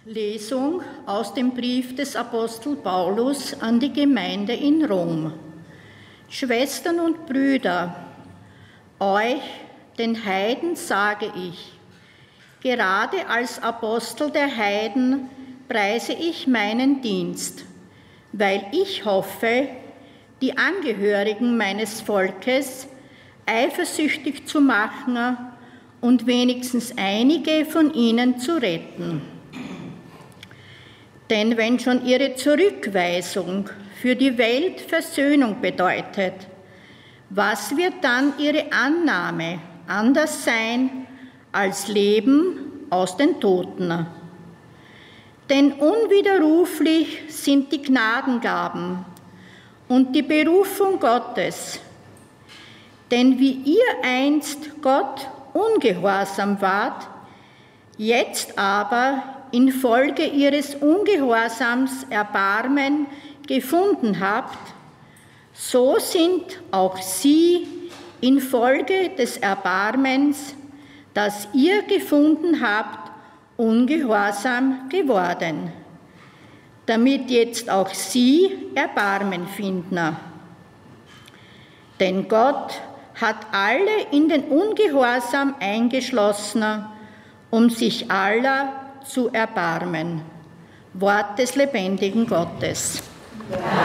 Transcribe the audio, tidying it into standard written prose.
Lesung aus dem Brief des Apostel Paulus an die Gemeinde in Rom. Schwestern und Brüder, euch, den Heiden, sage ich, gerade als Apostel der Heiden preise ich meinen Dienst, weil ich hoffe, die Angehörigen meines Volkes eifersüchtig zu machen und wenigstens einige von ihnen zu retten. Denn wenn schon ihre Zurückweisung für die Welt Versöhnung bedeutet, was wird dann ihre Annahme anders sein als Leben aus den Toten? Denn unwiderruflich sind die Gnadengaben und die Berufung Gottes. Denn wie ihr einst Gott ungehorsam wart, jetzt aber infolge ihres Ungehorsams Erbarmen gefunden habt, so sind auch sie infolge des Erbarmens, das ihr gefunden habt, ungehorsam geworden, damit jetzt auch sie Erbarmen finden. Denn Gott hat alle in den Ungehorsam eingeschlossen, um sich aller zu erbarmen. Wort des lebendigen Gottes.